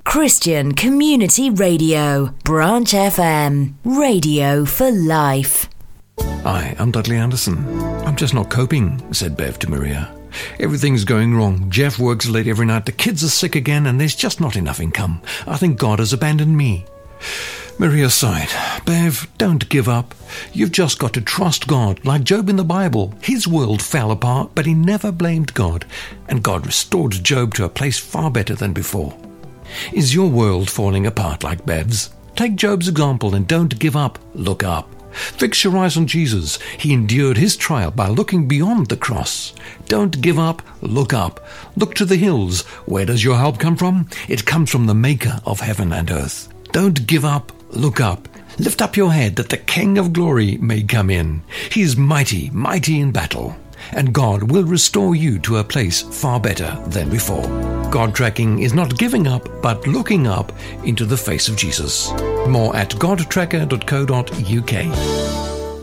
Christian Community Radio, Branch FM, radio for life. Hi, I'm Dudley Anderson. I'm just not coping, said Bev to Maria. Everything's going wrong. Jeff works late every night, the kids are sick again, and there's just not enough income. I think God has abandoned me. Maria sighed. Bev, don't give up. You've just got to trust God. Like Job in the Bible, his world fell apart, but he never blamed God, and God restored Job to a place far better than before. Is your world falling apart like Bev's? Take Job's example and don't give up. Look up. Fix your eyes on Jesus. He endured his trial by looking beyond the cross. Don't give up. Look up. Look to the hills. Where does your help come from? It comes from the Maker of heaven and earth. Don't give up. Look up. Lift up your head that the King of glory may come in. He is mighty, mighty in battle. And God will restore you to a place far better than before. God tracking is not giving up, but looking up into the face of Jesus. More at godtracker.co.uk.